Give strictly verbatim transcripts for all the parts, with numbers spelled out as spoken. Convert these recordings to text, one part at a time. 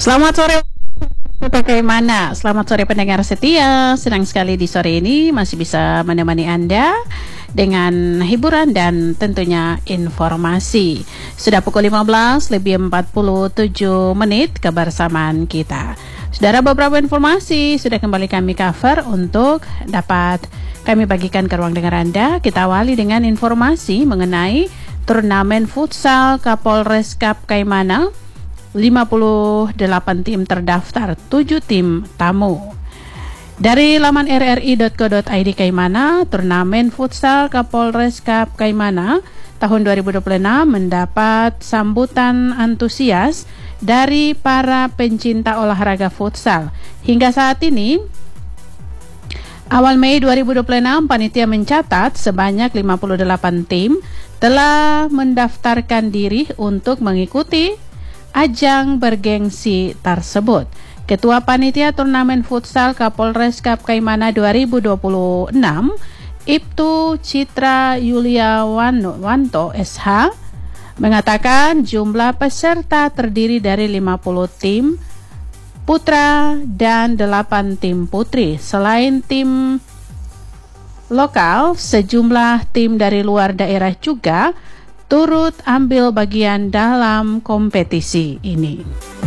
Selamat sore bagaimana? Selamat sore pendengar setia. Senang sekali di sore ini masih bisa menemani Anda dengan hiburan dan tentunya informasi. Sudah pukul lima belas lebih empat puluh tujuh menit kebersamaan kita. Saudara, beberapa informasi sudah kembali kami cover untuk dapat kami bagikan ke ruang dengar Anda. Kita awali dengan informasi mengenai turnamen futsal Kapolres Cup Kaimana. lima puluh delapan tim terdaftar, tujuh tim tamu. Dari laman r r i dot co dot i d Kaimana, turnamen futsal Kapolres Cup Kaimana tahun dua ribu dua puluh enam mendapat sambutan antusias dari para pencinta olahraga futsal. Hingga saat ini, awal Mei dua ribu dua puluh enam, panitia mencatat sebanyak lima puluh delapan tim telah mendaftarkan diri untuk mengikuti ajang bergengsi tersebut. Ketua Panitia Turnamen Futsal Kapolres Cup Kaimana dua ribu dua puluh enam, Ibtu Citra Yuliawanto S H, mengatakan jumlah peserta terdiri dari lima puluh tim putra dan delapan tim putri. Selain tim lokal, sejumlah tim dari luar daerah juga turut ambil bagian dalam kompetisi ini.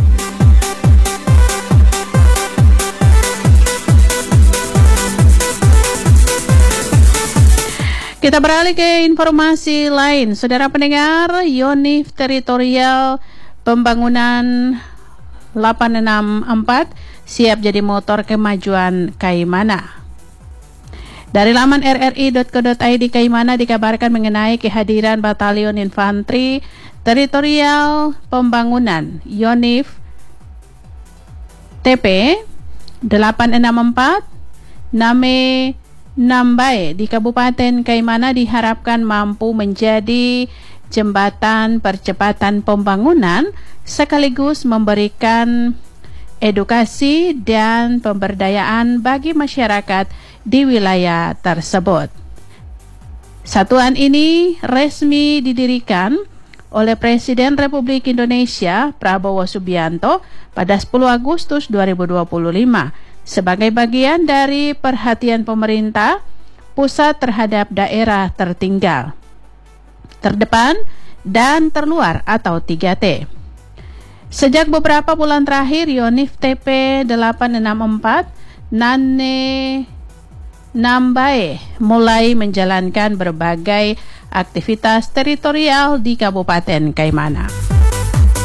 Kita beralih ke informasi lain. Saudara pendengar, Yonif Teritorial Pembangunan delapan enam empat siap jadi motor kemajuan Kaimana. Dari laman r r i dot co dot i d Kaimana dikabarkan mengenai kehadiran Batalion Infanteri Teritorial Pembangunan Yonif T P delapan enam empat Name Nambae di Kabupaten Kaimana diharapkan mampu menjadi jembatan percepatan pembangunan sekaligus memberikan edukasi dan pemberdayaan bagi masyarakat di wilayah tersebut. Satuan ini resmi didirikan oleh Presiden Republik Indonesia Prabowo Subianto pada sepuluh Agustus dua ribu dua puluh lima sebagai bagian dari perhatian pemerintah pusat terhadap daerah tertinggal, terdepan, dan terluar atau tiga T. Sejak beberapa bulan terakhir, Yonif T P delapan enam empat Nane Nambae mulai menjalankan berbagai aktivitas teritorial di Kabupaten Kaimana.